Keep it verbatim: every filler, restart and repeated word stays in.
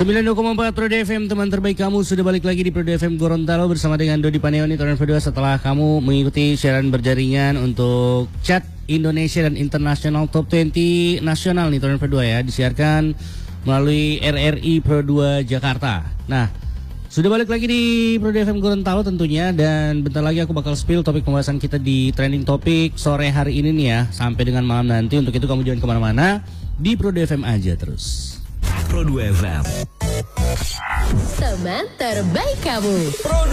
sembilan puluh dua koma empat Prode F M, teman terbaik kamu sudah balik lagi di Prode F M Gorontalo bersama dengan Dodi Paneoni Torren Kedua. Setelah kamu mengikuti siaran berjaringan untuk chat Indonesia dan International Top dua puluh nasional nih Torren Kedua ya, disiarkan melalui R R I Pro dua Jakarta. Nah, sudah balik lagi di Prode F M Gorontalo tentunya, dan bentar lagi aku bakal spill topik pembahasan kita di trending topik sore hari ini nih ya, sampai dengan malam nanti. Untuk itu kamu jangan kemana-mana, di Prode F M aja terus. Pro dua F M, teman terbaik kamu. Pro